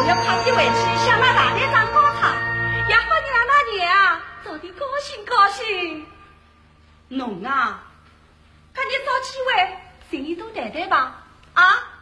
要快点回去向那大队长告状，也好让那娘啊早点高兴高兴。侬啊，看你找机会心里多谈谈吧，啊！